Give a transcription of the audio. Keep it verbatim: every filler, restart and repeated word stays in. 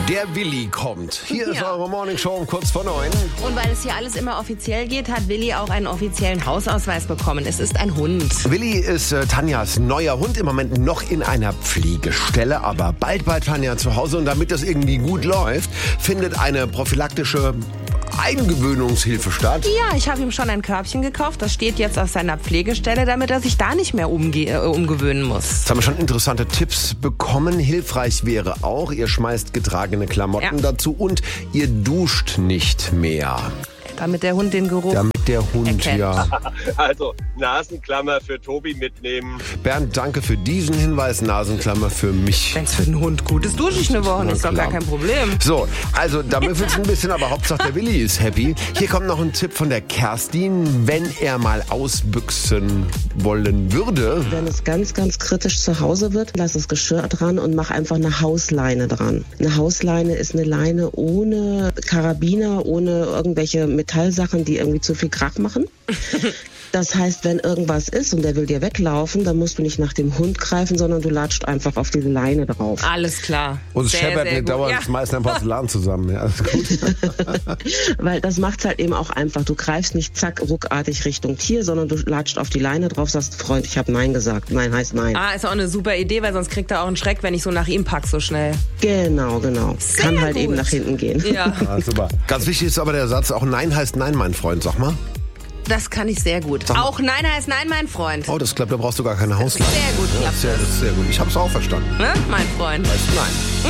Der Willi kommt. Hier ist Ja. eure Morning Show um kurz vor neun. Und weil es hier alles immer offiziell geht, hat Willi auch einen offiziellen Hausausweis bekommen. Es ist ein Hund. Willi ist äh, Tanjas neuer Hund, im Moment noch in einer Pflegestelle, aber bald bei Tanja zu Hause. Und damit das irgendwie gut läuft, findet eine prophylaktische Eingewöhnungshilfe statt. Ja, ich habe ihm schon ein Körbchen gekauft. Das steht jetzt auf seiner Pflegestelle, damit er sich da nicht mehr umge äh, umgewöhnen muss. Jetzt haben wir schon interessante Tipps bekommen. Hilfreich wäre auch, ihr schmeißt getragene Klamotten Ja. dazu und ihr duscht nicht mehr. Damit der Hund den Geruch Damit der Hund, erkennt. ja. Also Nasenklammer für Tobi mitnehmen. Bernd, danke für diesen Hinweis. Nasenklammer für mich. Wenn es für den Hund gut ist, dusche ich eine Woche. Na Ist doch gar klar. kein Problem. So, also da müffelt's ein bisschen, aber Hauptsache der Willi ist happy. Hier kommt noch ein Tipp von der Kerstin. Wenn er mal ausbüchsen wollen würde, Wenn es ganz, ganz kritisch zu Hause wird, lass das Geschirr dran und mach einfach eine Hausleine dran. Eine Hausleine ist eine Leine ohne Karabiner, ohne irgendwelche Metallsachen, die irgendwie zu viel Krach machen. Das heißt, wenn irgendwas ist und der will dir weglaufen, dann musst du nicht nach dem Hund greifen, sondern du latscht einfach auf diese Leine drauf. Alles klar. und es Sehr, scheppert sehr mir gut. dauernd Ja. das meiste am Porzellan zusammen. Ja, alles gut. Weil das macht's halt eben auch einfach. Du greifst nicht zack, ruckartig Richtung Tier, sondern du latscht auf die Leine drauf, sagst, Freund, ich habe Nein gesagt. Nein heißt Nein. Ah, ist auch eine super Idee, weil sonst kriegt er auch einen Schreck, wenn ich so nach ihm pack so schnell. Genau, genau. Sehr Kann halt gut. eben nach hinten gehen. Ja, Ah, super. Ganz wichtig ist aber der Satz, auch Nein heißt Nein, mein Freund. Sag mal. das kann ich sehr gut. mal. Auch Nein heißt Nein, mein Freund. Oh, das klappt, da braust du gar keine Hausleine. Sehr gut Ja, klappt sehr, das. das ist sehr gut. Ich hab's auch verstanden. Ne, mein Freund. Heißt Nein.